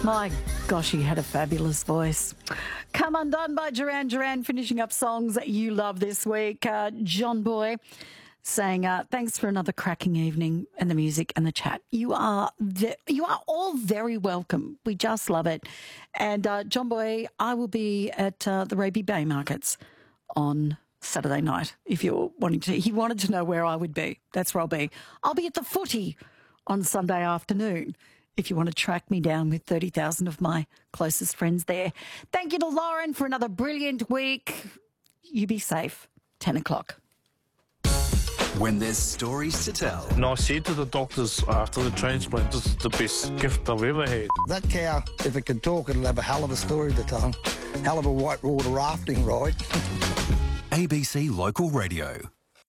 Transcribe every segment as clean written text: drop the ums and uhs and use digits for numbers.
My gosh, he had a fabulous voice. Come Undone by Duran Duran, finishing up songs that you love this week. John Boy saying, thanks for another cracking evening and the music and the chat. You are all very welcome. We just love it. And John Boy, I will be at the Raby Bay Markets on Saturday night if you're wanting to. He wanted to know where I would be. That's where I'll be. I'll be at the Footy on Sunday afternoon if you want to track me down with 30,000 of my closest friends there. Thank you to Lauren for another brilliant week. You be safe. 10 o'clock. When there's stories to tell. And I said to the doctors after the transplant, this is the best gift I've ever had. That cow, if it could talk, it'll have a hell of a story to tell. Hell of a whitewater rafting ride. ABC Local Radio.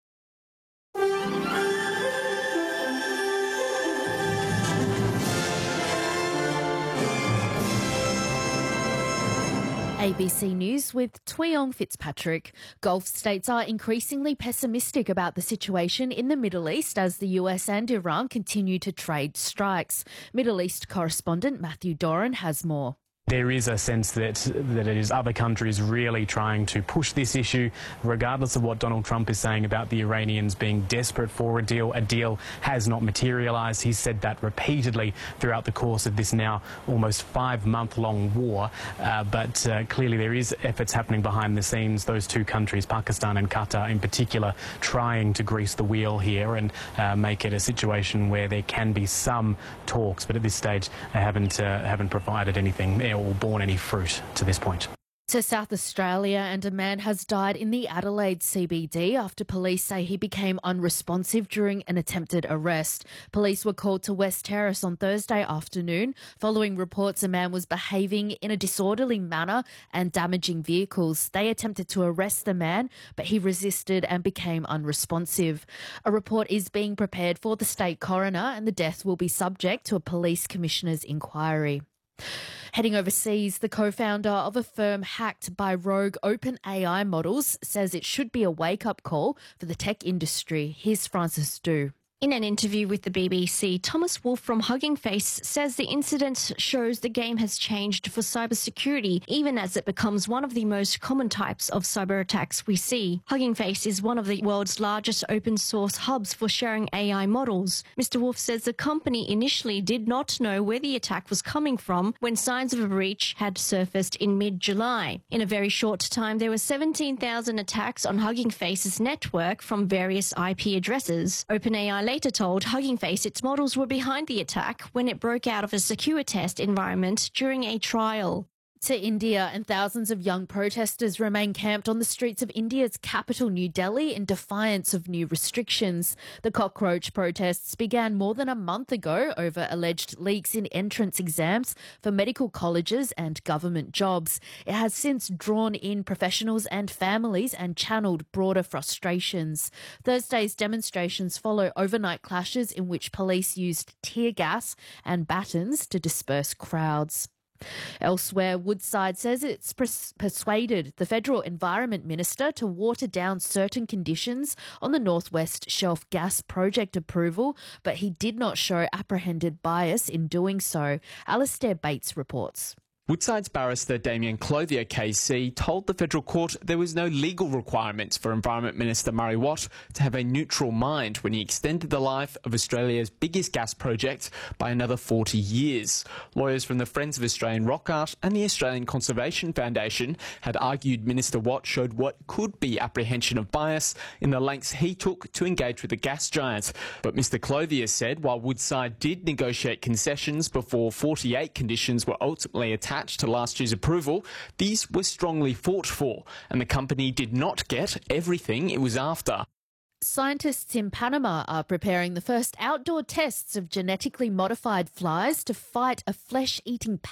ABC News with Tweong Fitzpatrick. Gulf states are increasingly pessimistic about the situation in the Middle East as the US and Iran continue to trade strikes. Middle East correspondent Matthew Doran has more. There is a sense that it is other countries really trying to push this issue, regardless of what Donald Trump is saying about the Iranians being desperate for a deal. A deal has not materialised. He's said that repeatedly throughout the course of this now almost 5-month-long war. But clearly there is efforts happening behind the scenes. Those two countries, Pakistan and Qatar in particular, trying to grease the wheel here and make it a situation where there can be some talks. But at this stage, they haven't provided anything or borne any fruit to this point. To South Australia, and a man has died in the Adelaide CBD after police say he became unresponsive during an attempted arrest. Police were called to West Terrace on Thursday afternoon following reports a man was behaving in a disorderly manner and damaging vehicles. They attempted to arrest the man, but he resisted and became unresponsive. A report is being prepared for the state coroner and the death will be subject to a police commissioner's inquiry. Heading overseas, the co-founder of a firm hacked by rogue OpenAI models says it should be a wake-up call for the tech industry. Here's Francis Du. In an interview with the BBC, Thomas Wolfe from Hugging Face says the incident shows the game has changed for cybersecurity, even as it becomes one of the most common types of cyber attacks we see. Hugging Face is one of the world's largest open-source hubs for sharing AI models. Mr. Wolfe says the company initially did not know where the attack was coming from when signs of a breach had surfaced in mid-July. In a very short time, there were 17,000 attacks on Hugging Face's network from various IP addresses. OpenAI later told Hugging Face its models were behind the attack when it broke out of a secure test environment during a trial. To India, and thousands of young protesters remain camped on the streets of India's capital, New Delhi, in defiance of new restrictions. The cockroach protests began more than a month ago over alleged leaks in entrance exams for medical colleges and government jobs. It has since drawn in professionals and families and channeled broader frustrations. Thursday's demonstrations follow overnight clashes in which police used tear gas and batons to disperse crowds. Elsewhere, Woodside says it's persuaded the Federal Environment Minister to water down certain conditions on the North West Shelf gas project approval, but he did not show apprehended bias in doing so. Alistair Bates reports. Woodside's barrister Damien Clothier KC told the federal court there was no legal requirements for Environment Minister Murray Watt to have a neutral mind when he extended the life of Australia's biggest gas project by another 40 years. Lawyers from the Friends of Australian Rock Art and the Australian Conservation Foundation had argued Minister Watt showed what could be apprehension of bias in the lengths he took to engage with the gas giant. But Mr Clothier said while Woodside did negotiate concessions before 48 conditions were ultimately attached to last year's approval, these were strongly fought for, and the company did not get everything it was after. Scientists in Panama are preparing the first outdoor tests of genetically modified flies to fight a flesh-eating